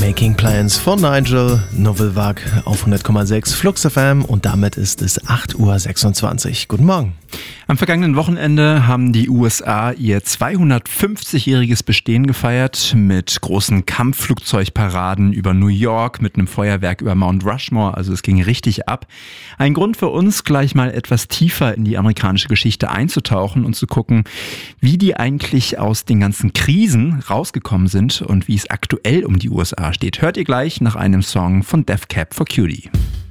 Making Plans von Nigel Novellwag auf 100,6 Flux FM und damit ist es 8:26 Uhr. Guten Morgen. Am vergangenen Wochenende haben die USA ihr 250-jähriges Bestehen gefeiert mit großen Kampfflugzeugparaden über New York, mit einem Feuerwerk über Mount Rushmore, also es ging richtig ab. Ein Grund für uns, gleich mal etwas tiefer in die amerikanische Geschichte einzutauchen und zu gucken, wie die eigentlich aus den ganzen Krisen rausgekommen sind und wie es aktuell um die USA steht. Hört ihr gleich nach einem Song von Death Cab for Cutie.